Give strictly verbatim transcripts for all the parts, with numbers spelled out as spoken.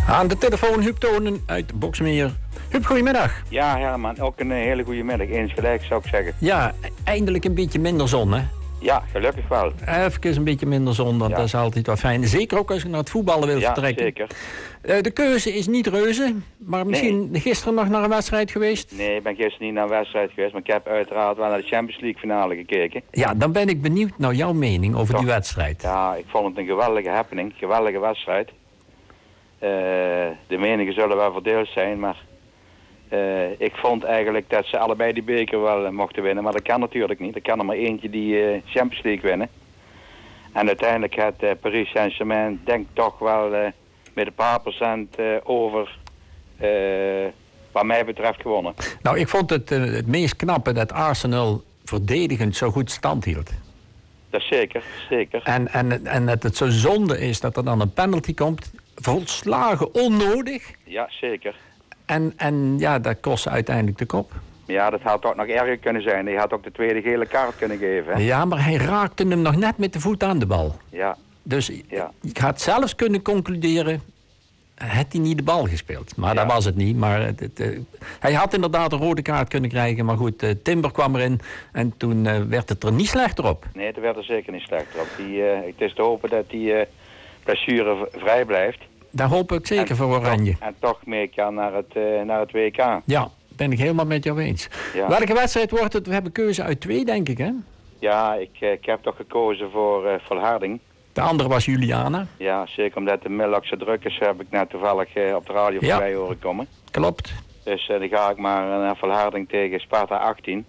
Aan de telefoon Huub Tonen uit Boxmeer. Huub, goedemiddag. Ja, Herman, ook een hele goede middag. Eens gelijk zou ik zeggen. Ja, eindelijk een beetje minder zon, hè? Ja, gelukkig wel. Even een beetje minder zon, want ja. dat is altijd wel fijn. Zeker ook als je naar het voetballen wil ja, vertrekken. Zeker. Uh, de keuze is niet reuze, maar misschien nee. gisteren nog naar een wedstrijd geweest? Nee, ik ben gisteren niet naar een wedstrijd geweest, maar ik heb uiteraard wel naar de Champions League finale gekeken. Ja, dan ben ik benieuwd naar jouw mening over Toch, die wedstrijd. Ja, ik vond het een geweldige happening, geweldige wedstrijd. Uh, de meningen zullen wel verdeeld zijn, maar uh, ik vond eigenlijk dat ze allebei die beker wel uh, mochten winnen. Maar dat kan natuurlijk niet. Er kan er maar eentje die uh, Champions League winnen. En uiteindelijk had uh, Paris Saint-Germain, denk toch wel uh, met een paar procent uh, over, uh, wat mij betreft, gewonnen. Nou, ik vond het uh, het meest knappe dat Arsenal verdedigend zo goed stand hield. Dat is zeker, zeker. En, en, en dat het zo zonde is dat er dan een penalty komt. Volslagen onnodig. Ja, zeker. En, en ja, dat kost uiteindelijk de kop. Ja, dat had ook nog erger kunnen zijn. Hij had ook de tweede gele kaart kunnen geven. Hè? Ja, maar hij raakte hem nog net met de voet aan de bal. Ja. Dus ja. ik had zelfs kunnen concluderen, had hij niet de bal gespeeld. Maar ja. dat was het niet. Maar het, het, uh, hij had inderdaad een rode kaart kunnen krijgen. Maar goed, uh, Timber kwam erin en toen uh, werd het er niet slechter op. Nee, het werd er zeker niet slechter op. Die, uh, het is te hopen dat die uh, blessure vrij blijft. Daar hoop ik zeker en voor Oranje. Toch, en toch mee kan naar het, uh, naar het W K. Ja, ben ik helemaal met jou eens. Ja. Welke wedstrijd wordt het? We hebben keuze uit twee, denk ik, hè? Ja, ik, uh, ik heb toch gekozen voor uh, Volharding. De andere was Juliana. Ja, zeker omdat de middag zo druk is, heb ik net toevallig uh, op de radio ja. voorbij horen komen. Klopt. Dus uh, dan ga ik maar naar Volharding tegen Sparta achttien.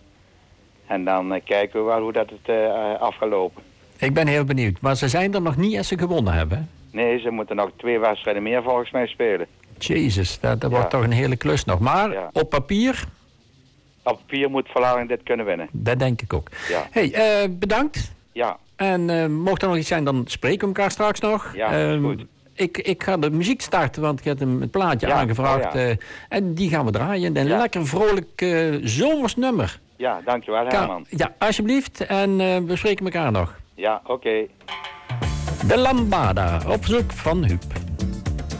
En dan uh, kijken we wel hoe dat het uh, af gaat lopen. Ik ben heel benieuwd. Maar ze zijn er nog niet als ze gewonnen hebben. Nee, ze moeten nog twee wedstrijden meer volgens mij spelen. Jezus, dat, dat ja. wordt toch een hele klus nog. Maar ja. op papier... Op papier moet Volharding dit kunnen winnen. Dat denk ik ook. Ja. Hey, uh, bedankt. Ja. En uh, mocht er nog iets zijn, dan spreken we elkaar straks nog. Ja, uh, goed. Ik, ik ga de muziek starten, want ik heb een, een plaatje ja. aangevraagd. Oh, ja. uh, en die gaan we draaien. Een ja. lekker vrolijk uh, zomers nummer. Ja, dankjewel Herman. Ja, alsjeblieft. En uh, we spreken elkaar nog. Ja, oké. Okay. De Lambada, op zoek van Huub.